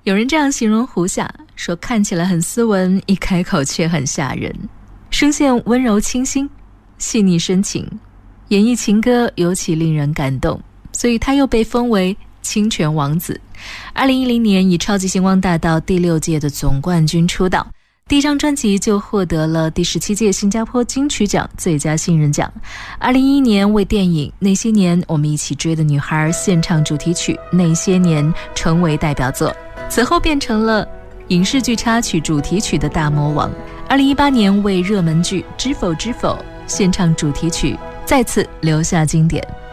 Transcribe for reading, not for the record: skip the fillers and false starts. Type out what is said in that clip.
有人这样形容胡夏，说看起来很斯文，一开口却很吓人，声线温柔清新，细腻深情，演绎情歌尤其令人感动，所以他又被封为清泉王子。2010年以超级星光大道第6届的总冠军出道，第一张专辑就获得了第17届新加坡金曲奖最佳新人奖。2011年为电影《那些年我们一起追的女孩》献唱主题曲《那些年》成为代表作，此后变成了影视剧插曲主题曲的大魔王。2018年为热门剧《知否知否》献唱主题曲，再次留下经典。